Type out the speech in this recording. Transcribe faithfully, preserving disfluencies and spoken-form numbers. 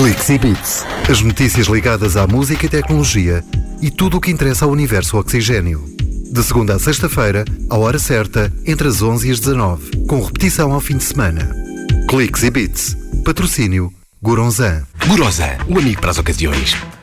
Cliques e Beats. As notícias ligadas à música e tecnologia e tudo o que interessa ao universo Oxigênio. De segunda a sexta-feira, à hora certa, entre as onze e as dezanove, com repetição ao fim de semana. Cliques e Beats. Patrocínio Goronzan. Goronzan, o amigo para as ocasiões.